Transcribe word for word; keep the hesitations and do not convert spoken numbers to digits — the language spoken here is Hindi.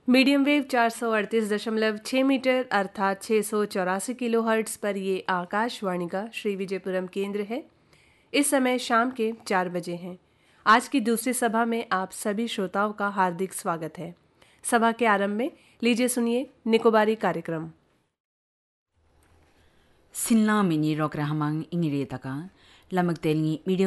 मीडियम वेव चार सौ अड़तीस दशमलव छः मीटर अर्थात छः सौ चौरासी किलो हर्ट्स पर ये आकाशवाणी का श्री विजयपुरम केंद्र है। इस समय शाम के चार बजे हैं। आज की दूसरी सभा में आप सभी श्रोताओं का हार्दिक स्वागत है। सभा के आरंभ में लीजिए सुनिए निकोबारी कार्यक्रम। सिन्ला मिनी रोकरा हमांग इंगिरे तका लमक तेलंगी मीडियम